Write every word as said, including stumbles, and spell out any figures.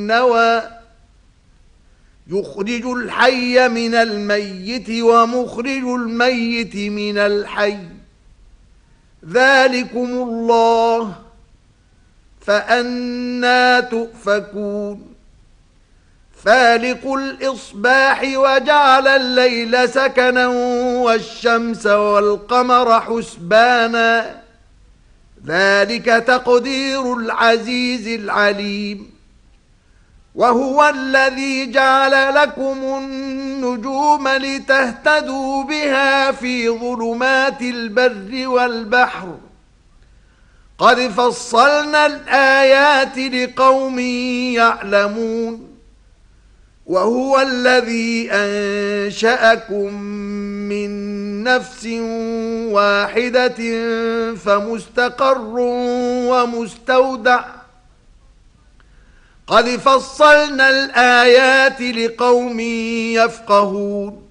النوى يخرج الحي من الميت ومخرج الميت من الحي ذلكم الله فأنى تؤفكون فالق الإصباح وجعل الليل سكنا والشمس والقمر حسبانا ذلك تقدير العزيز العليم وهو الذي جعل لكم النجوم لتهتدوا بها في ظلمات البر والبحر قد فصلنا الآيات لقوم يعلمون وهو الذي أنشأكم من نفس واحدة فمستقر ومستودع قد فصلنا الآيات لقوم يفقهون